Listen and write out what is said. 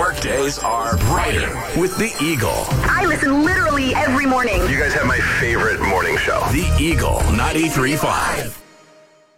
Workdays are brighter with the Eagle. I listen literally every morning. You guys have my favorite morning show. The Eagle 93.5.